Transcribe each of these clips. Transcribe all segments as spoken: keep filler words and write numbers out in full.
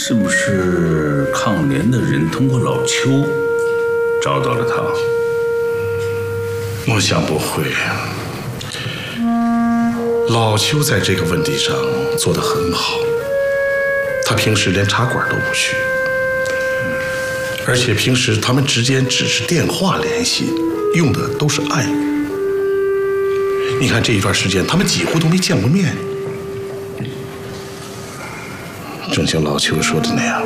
是不是抗联的人通过老邱找到了他？ 我想不会。老邱在这个问题上做得很好，他平时连茶馆都不去，而且平时他们之间只是电话联系，用的都是暗语。你看这一段时间，他们几乎都没见过面。正像老邱说的那样，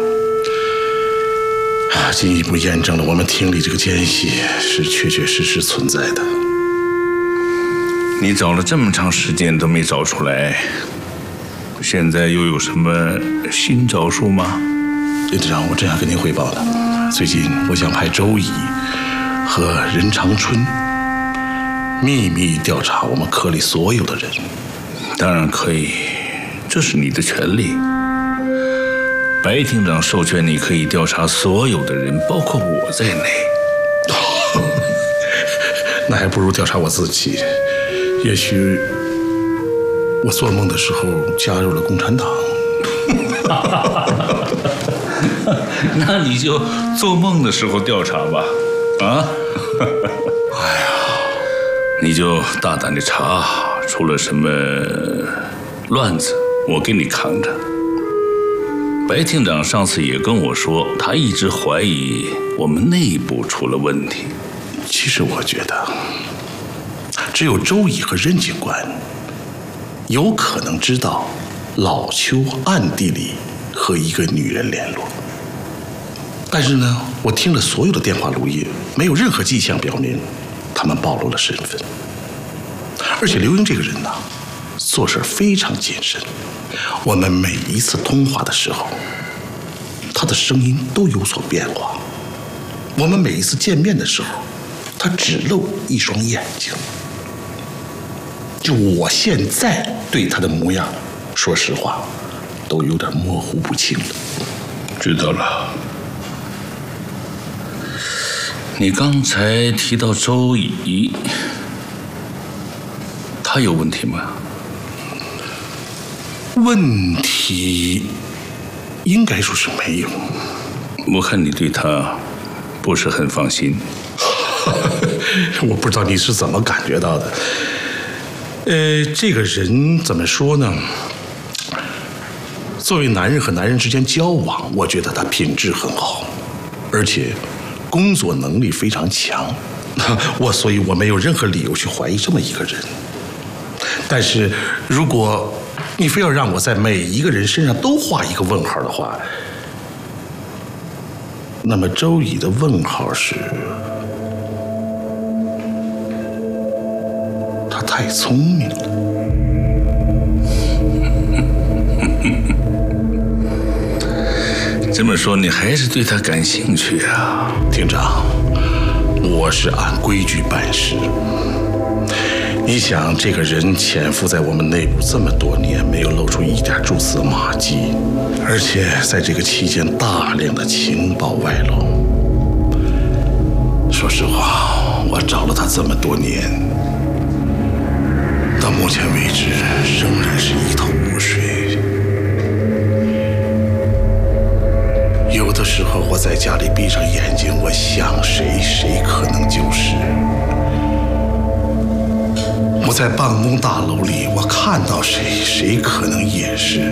啊，进一步验证了我们厅里这个奸细是确确实实存在的。 你找了这么长时间都没找出来，现在又有什么新招数吗？ 院长，我正要跟您汇报呢。最近我想派周乙和任长春秘密调查我们科里所有的人。 当然可以，这是你的权利。白厅长授权你可以调查所有的人，包括我在内。 那还不如调查我自己。也许我做梦的时候加入了共产党。 那你就做梦的时候调查吧，啊？ 哎呀， 你就大胆的查，出了什么乱子，我给你扛着。白厅长上次也跟我说，他一直怀疑我们内部出了问题。 其实我觉得，只有周乙和任警官有可能知道老邱暗地里和一个女人联络。但是呢，我听了所有的电话录音，没有任何迹象表明他们暴露了身份。而且刘英这个人呢，做事非常谨慎。我们每一次通话的时候，他的声音都有所变化。我们每一次见面的时候，他只露一双眼睛。就我现在对他的模样，说实话，都有点模糊不清了。 知道了。你刚才提到周乙，他有问题吗？ 问题应该说是没有。 我看你对他不是很放心。 我不知道你是怎么感觉到的。呃，这个人怎么说呢？作为男人和男人之间交往，我觉得他品质很好，而且工作能力非常强。我所以我没有任何理由去怀疑这么一个人。但是如果你非要让我在每一个人身上都画一个问号的话，那么周乙的问号是他太聪明了。 这么说，你还是对他感兴趣啊？ 厅长，我是按规矩办事。你想，这个人潜伏在我们内部这么多年，没有露出一点蛛丝马迹，而且在这个期间大量的情报外露。说实话，我找了他这么多年，到目前为止仍然是一头雾水。有的时候我在家里闭上眼睛，我想谁谁可能就是。我在办公大楼里，我看到谁，谁可能也是。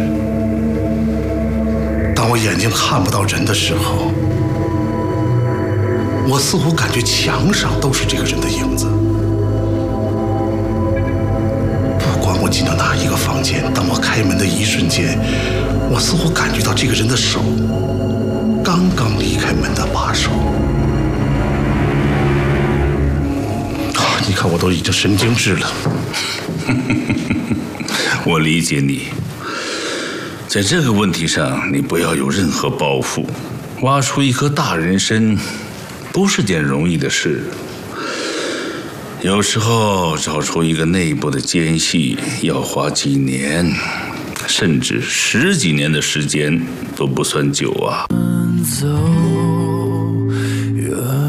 当我眼睛看不到人的时候，我似乎感觉墙上都是这个人的影子。不管我进到哪一个房间，当我开门的一瞬间，我似乎感觉到这个人的手刚刚离开门的把手。你看，我都已经神经质了。 我理解你，在这个问题上，你不要有任何包袱。挖出一颗大人参，不是件容易的事。有时候找出一个内部的奸细，要花几年，甚至十几年的时间都不算久啊。走远